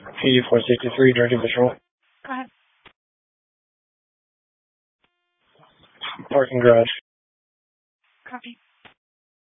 PD 463, Dirty Patrol. Go ahead. Parking garage. Copy.